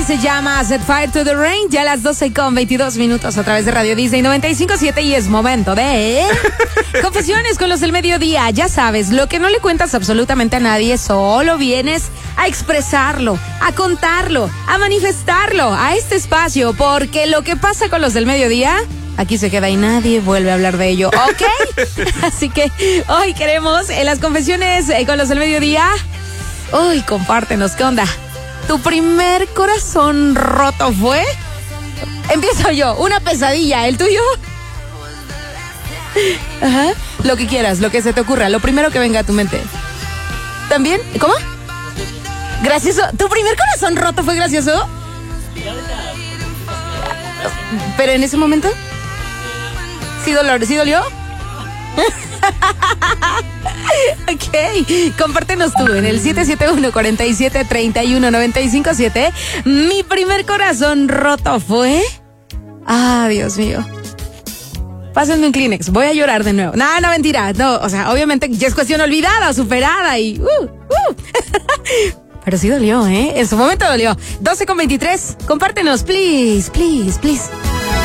se llama Set Fire to the Rain. Ya a las 12:22 a través de Radio Disney 95.7 y es momento de Confesiones con los del mediodía. Ya sabes, lo que no le cuentas absolutamente a nadie, solo vienes a expresarlo, a contarlo, a manifestarlo a este espacio, porque lo que pasa con los del mediodía aquí se queda y nadie vuelve a hablar de ello, ¿ok? Así que hoy queremos en las confesiones con los del mediodía. Uy, compártenos, ¿qué onda? ¿Tu primer corazón roto fue? Empiezo yo, una pesadilla, ¿el tuyo? Ajá, lo que quieras, lo que se te ocurra, lo primero que venga a tu mente. ¿También? ¿Cómo? ¿Gracioso? ¿Tu primer corazón roto fue gracioso? ¿Pero en ese momento? ¿Sí dolió? Ok, compártenos tú en el 771-4731-957. Mi primer corazón roto fue... Ah, Dios mío. Pásenme un Kleenex, voy a llorar de nuevo. No, mentira. No, o sea, obviamente ya es cuestión olvidada, superada y... Pero sí dolió, ¿eh? En su momento dolió. 12:23, compártenos, please.